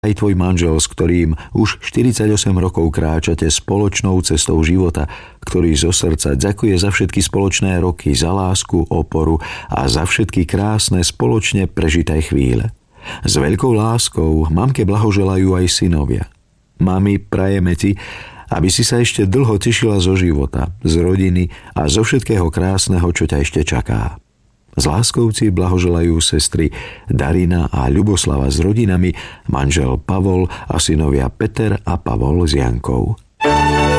Aj tvoj manžel, s ktorým už 48 rokov kráčate spoločnou cestou života, ktorý zo srdca ďakuje za všetky spoločné roky, za lásku, oporu a za všetky krásne spoločne prežité chvíle. S veľkou láskou mamke blahoželajú aj synovia. Mami, prajeme ti, aby si sa ešte dlho tešila zo života, z rodiny a zo všetkého krásneho, čo ťa ešte čaká. S láskou ti blahoželajú sestry Darina a Ľuboslava s rodinami, manžel Pavol a synovia Peter a Pavol s Jankou.